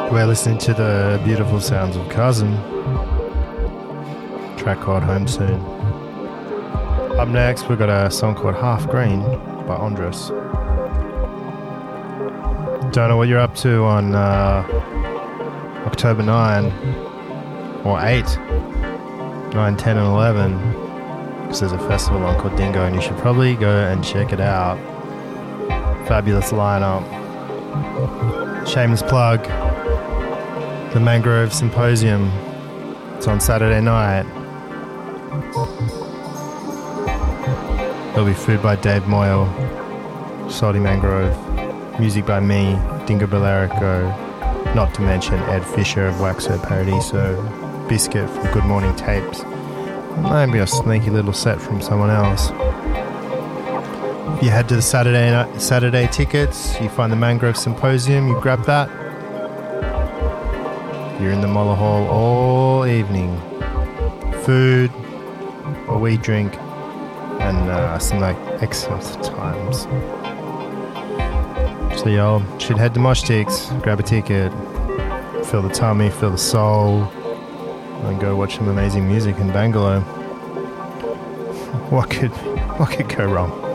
We're listening to the beautiful sounds of Cousin. Track called Home Soon. Up next, we've got a song called Half Green by Andres. Don't know what you're up to on October 9 or 8, 9, 10 and 11, because there's a festival on called Dingo and you should probably go and check it out. Fabulous lineup. Shameless plug. The Mangrove Symposium. It's on Saturday night. There'll be food by Dave Moyle, Salty Mangrove, music by me, Dingo Bellerico, not to mention Ed Fisher of Waxo Paradiso, Biscuit from Good Morning Tapes, maybe a sneaky little set from someone else. If you head to the Saturday tickets, you find the Mangrove Symposium, you grab that. You're in the Moller Hall all evening. Food, a wee drink, and some like excellent times. So y'all should head to Moshtiks, grab a ticket, fill the tummy, fill the soul, and go watch some amazing music in Bangalore. What could go wrong?